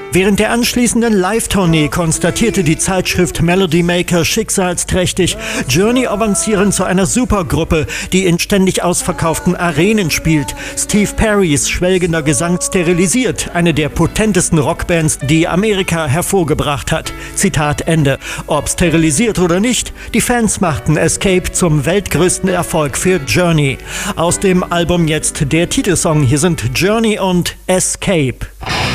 Während der anschließenden Live-Tournee konstatierte die Zeitschrift Melody Maker schicksalsträchtig, Journey avancieren zu einer Supergruppe, die in ständig ausverkauften Arenen spielt. Steve Perrys schwelgender Gesang sterilisiert, eine der potentesten Rockbands, die Amerika hervorgebracht hat. Zitat Ende. Ob sterilisiert oder nicht, die Fans machten Escape zum weltgrößten Erfolg für Journey. Aus dem Album jetzt der Titelsong. Hier sind Journey und Escape.